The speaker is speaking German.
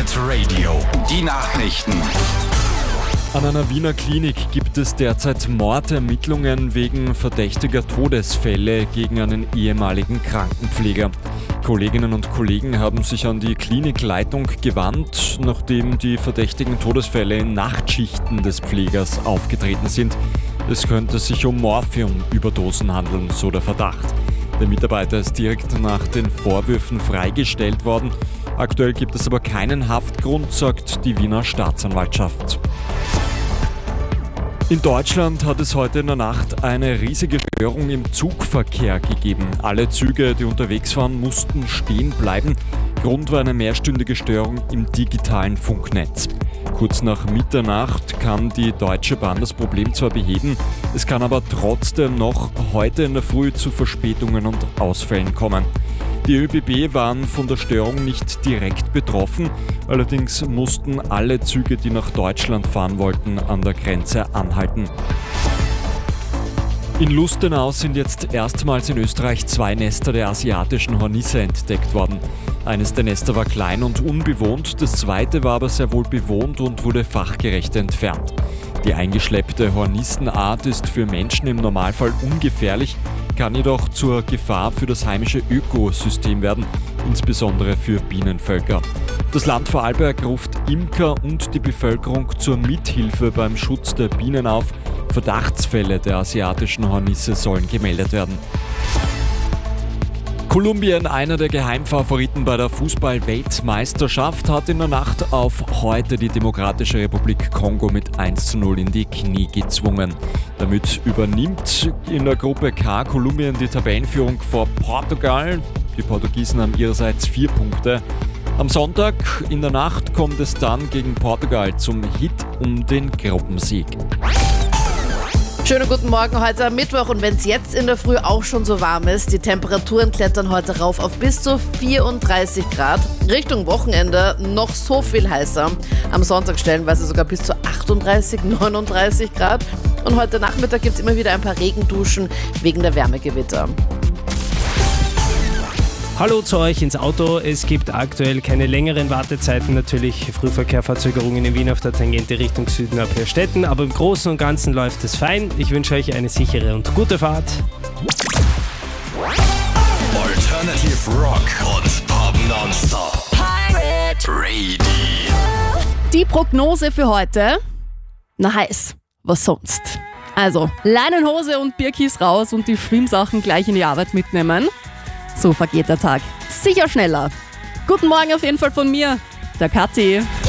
Hit Radio. Die Nachrichten. An einer Wiener Klinik gibt es derzeit Mordermittlungen wegen verdächtiger Todesfälle gegen einen ehemaligen Krankenpfleger. Kolleginnen und Kollegen haben sich an die Klinikleitung gewandt, nachdem die verdächtigen Todesfälle in Nachtschichten des Pflegers aufgetreten sind. Es könnte sich um Morphium-Überdosen handeln, so der Verdacht. Der Mitarbeiter ist direkt nach den Vorwürfen freigestellt worden. Aktuell gibt es aber keinen Haftgrund, sagt die Wiener Staatsanwaltschaft. In Deutschland hat es heute in der Nacht eine riesige Störung im Zugverkehr gegeben. Alle Züge, die unterwegs waren, mussten stehen bleiben. Grund war eine mehrstündige Störung im digitalen Funknetz. Kurz nach Mitternacht kann die Deutsche Bahn das Problem zwar beheben, es kann aber trotzdem noch heute in der Früh zu Verspätungen und Ausfällen kommen. Die ÖBB waren von der Störung nicht direkt betroffen, allerdings mussten alle Züge, die nach Deutschland fahren wollten, an der Grenze anhalten. In Lustenau sind jetzt erstmals in Österreich 2 Nester der asiatischen Hornisse entdeckt worden. Eines der Nester war klein und unbewohnt, das zweite war aber sehr wohl bewohnt und wurde fachgerecht entfernt. Die eingeschleppte Hornissenart ist für Menschen im Normalfall ungefährlich, kann jedoch zur Gefahr für das heimische Ökosystem werden, insbesondere für Bienenvölker. Das Land Vorarlberg ruft Imker und die Bevölkerung zur Mithilfe beim Schutz der Bienen auf. Verdachtsfälle der asiatischen Hornisse sollen gemeldet werden. Kolumbien, einer der Geheimfavoriten bei der Fußball-Weltmeisterschaft, hat in der Nacht auf heute die Demokratische Republik Kongo mit 1:0 in die Knie gezwungen. Damit übernimmt in der Gruppe K Kolumbien die Tabellenführung vor Portugal. Die Portugiesen haben ihrerseits 4 Punkte. Am Sonntag in der Nacht kommt es dann gegen Portugal zum Hit um den Gruppensieg. Schönen guten Morgen heute am Mittwoch und wenn es jetzt in der Früh auch schon so warm ist, die Temperaturen klettern heute rauf auf bis zu 34 Grad. Richtung Wochenende noch so viel heißer. Am Sonntag stellenweise sogar bis zu 38, 39 Grad. Und heute Nachmittag gibt es immer wieder ein paar Regenduschen wegen der Wärmegewitter. Hallo zu euch ins Auto. Es gibt aktuell keine längeren Wartezeiten. Natürlich Frühverkehrverzögerungen in Wien auf der Tangente Richtung Süden ab Herstetten. Aber im Großen und Ganzen läuft es fein. Ich wünsche euch eine sichere und gute Fahrt. Alternative Rock und Pop Nonstop. Pirate Radio. Die Prognose für heute? Na heiß, was sonst? Also, Leinenhose und Birkis raus und die Schwimmsachen gleich in die Arbeit mitnehmen. So vergeht der Tag sicher schneller. Guten Morgen auf jeden Fall von mir, der Kathi.